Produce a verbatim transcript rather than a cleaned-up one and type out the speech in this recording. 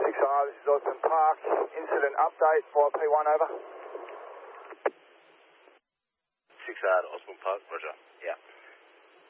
six R, this is Osborne Park. Incident update, Y P one over. six R to Osborne Park, roger. Yeah.